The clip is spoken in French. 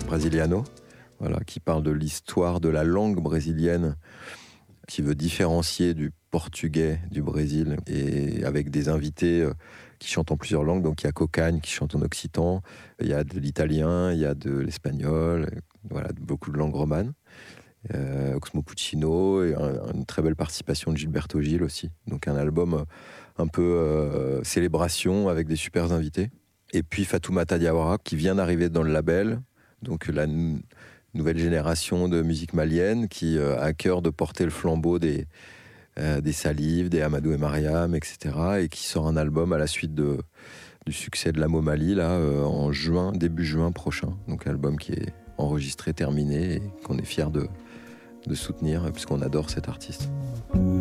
Brasiliano, voilà, qui parle de l'histoire de la langue brésilienne, qui veut différencier du portugais du Brésil, et avec des invités qui chantent en plusieurs langues. Donc il y a Cocagne qui chante en occitan, il y a de l'italien, il y a de l'espagnol, voilà, beaucoup de langues romanes. Oxmo Puccino, et une très belle participation de Gilberto Gil aussi. Donc un album un peu célébration avec des super invités. Et puis Fatoumata Diawara qui vient d'arriver dans le label, donc la nouvelle génération de musique malienne qui a à cœur de porter le flambeau des Salif, des Amadou et Mariam, etc. et qui sort un album à la suite du succès de l'Amo Mali là, en juin, début juin prochain. Donc un album qui est enregistré, terminé, et qu'on est fiers de soutenir puisqu'on adore cet artiste.